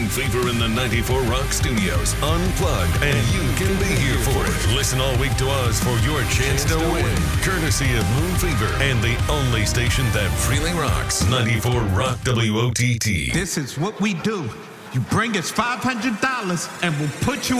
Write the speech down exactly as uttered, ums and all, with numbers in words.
Fever in the ninety-four Rock Studios, unplugged, and you can be here for it. Listen all week to us for your chance to win, courtesy of Moon Fever and the only station that really rocks, ninety-four Rock W O T T. This is what we do. You bring us five hundred dollars and we'll put you